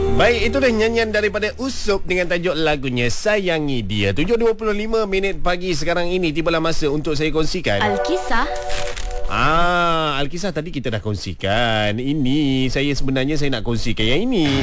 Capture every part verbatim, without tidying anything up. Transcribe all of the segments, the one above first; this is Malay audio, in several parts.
Baik, itu dah nyanyian daripada Usup dengan tajuk lagunya Sayangi Dia. tujuh dua puluh lima minit pagi sekarang ini, tibalah masa untuk saya kongsikan Alkisah. Ah, Alkisah tadi kita dah kongsikan. Ini saya sebenarnya saya nak kongsikan yang ini.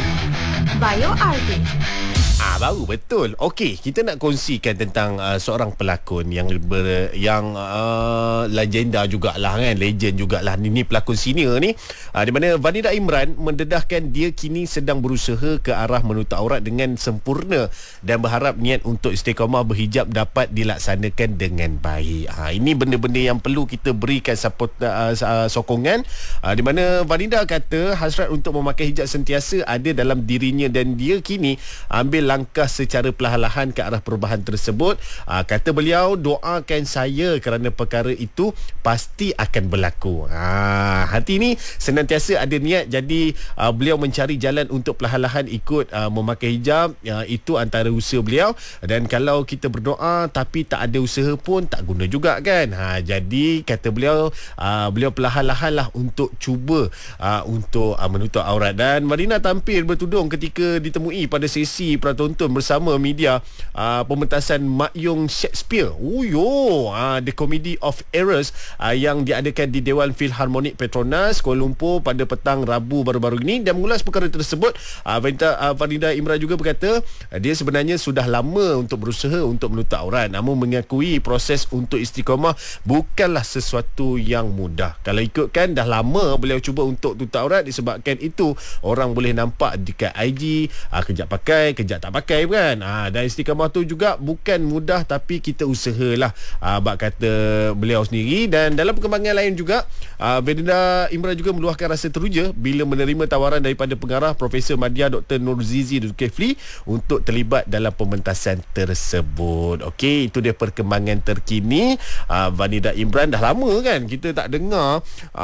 Bio R D. Ah, baru betul. Okey, kita nak kongsikan tentang uh, seorang pelakon yang ber, yang uh, legenda jugalah kan, legend jugalah. Ini pelakon senior ni, uh, di mana Vanida Imran mendedahkan dia kini sedang berusaha ke arah menutup aurat dengan sempurna dan berharap niat untuk istiqamah berhijab dapat dilaksanakan dengan baik. Ha, ini benda-benda yang perlu kita berikan support, uh, uh, sokongan, uh, di mana Vanida kata hasrat untuk memakai hijab sentiasa ada dalam dirinya dan dia kini ambil langkah secara perlahan-lahan ke arah perubahan tersebut. Aa, kata beliau, doakan saya kerana perkara itu pasti akan berlaku. Ha, hati ni senantiasa ada niat, jadi aa, beliau mencari jalan untuk perlahan-lahan ikut aa, memakai hijab. Aa, itu antara usaha beliau, dan kalau kita berdoa tapi tak ada usaha pun tak guna juga kan. Ha, jadi kata beliau, aa, beliau perlahan-lahan lah untuk cuba aa, untuk aa, menutup aurat. Dan Marina tampil bertudung ketika ditemui pada sesi tonton bersama media uh, pementasan Mak Yong Shakespeare. Oh yo, uh, The Comedy of Errors uh, yang diadakan di Dewan Philharmonic Petronas Kuala Lumpur pada petang Rabu baru-baru ini. Dan mengulas perkara tersebut, uh, Vanida, uh, Vanida Imran juga berkata uh, dia sebenarnya sudah lama untuk berusaha untuk menutup aurat, namun mengakui proses untuk istiqamah bukanlah sesuatu yang mudah. Kalau ikutkan, dah lama beliau cuba untuk tutup aurat, disebabkan itu orang boleh nampak dekat I G uh, kejap pakai, kejap tak pakai kan. Ha, dan istiqamah tu juga bukan mudah, tapi kita usahalah, ha, bak kata beliau sendiri. Dan dalam perkembangan lain juga, ha, Vanida Imran juga meluahkan rasa teruja bila menerima tawaran daripada pengarah Profesor Madya Doktor Nurzizi Zulkifli untuk terlibat dalam pementasan tersebut. Okey, itu dia perkembangan terkini. ha, Vanida Imran, dah lama kan kita tak dengar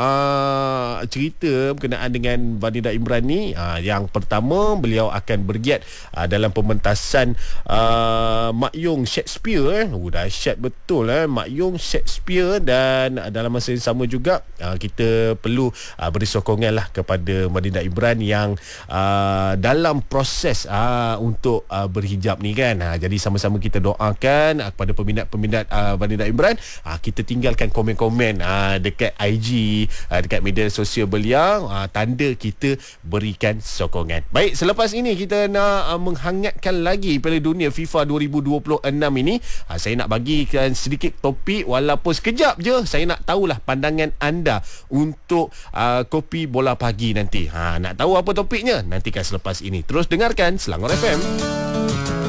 ha, cerita berkenaan dengan Vanida Imran ni. ha, Yang pertama, beliau akan bergiat uh, dalam pementasan uh, Mak Yong Shakespeare. eh. Oh, dahsyat betul eh Mak Yong Shakespeare. Dan uh, dalam masa yang sama juga, uh, kita perlu uh, beri sokongan lah kepada Vanida Imran yang uh, dalam proses uh, untuk uh, berhijab ni kan. uh, Jadi sama-sama kita doakan uh, kepada peminat-peminat uh, Vanida Imran. uh, Kita tinggalkan komen-komen uh, dekat I G, uh, dekat media sosial beliau, uh, tanda kita berikan sokongan. Baik, selepas ini kita nak uh, menghangatkan lagi Piala Dunia FIFA dua ribu dua puluh enam ini. ha, Saya nak bagikan sedikit topik, walaupun sekejap je. Saya nak tahulah pandangan anda untuk uh, Kopi Bola Pagi nanti. ha, Nak tahu apa topiknya? Nantikan selepas ini. Terus dengarkan Selangor F M.